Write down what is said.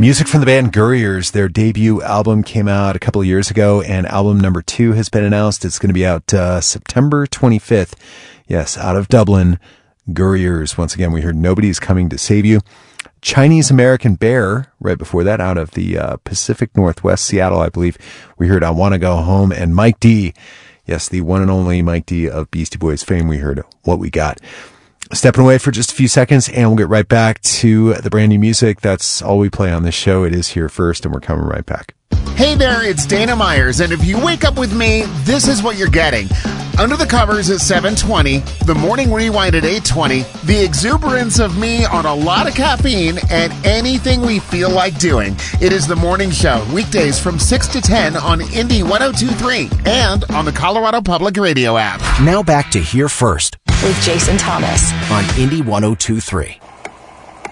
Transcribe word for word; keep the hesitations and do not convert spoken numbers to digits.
Music from the band Gurriers. Their debut album came out a couple of years ago, and album number two has been announced. It's going to be out uh, September twenty-fifth. Yes, out of Dublin, Gurriers. Once again, we heard Nobody's Coming to Save You. Chinese American Bear, right before that, out of the uh, Pacific Northwest, Seattle, I believe. We heard I Want to Go Home. And Mike D, yes, the one and only Mike D of Beastie Boys fame, we heard What We Got. Stepping away for just a few seconds, and we'll get right back to the brand new music. That's all we play on this show. It is here first, and we're coming right back. Hey there, it's Dana Myers, and if you wake up with me, this is what you're getting. Under the Covers at seven twenty, the Morning Rewind at eight twenty, the exuberance of me on a lot of caffeine, and anything we feel like doing. It is the morning show, weekdays from six to ten on Indy one oh two point three and on the Colorado Public Radio app. Now back to Here First with Jason Thomas on Indy one oh two point three.